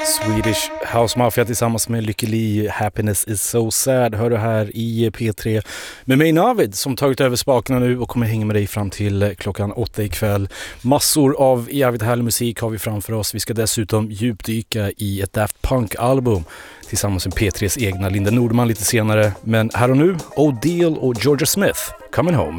Swedish House Mafia tillsammans med Lykke Li, Happiness is so sad, hör du här i P3 med mig Navid som tagit över spakarna nu och kommer hänga med dig fram till klockan 8 ikväll. Massor av jävligt härlig musik har vi framför oss. Vi ska dessutom djupdyka i ett Daft Punk-album tillsammans med P3s egna Linda Nordman lite senare. Men här och nu, O'Deal och Georgia Smith, Coming Home.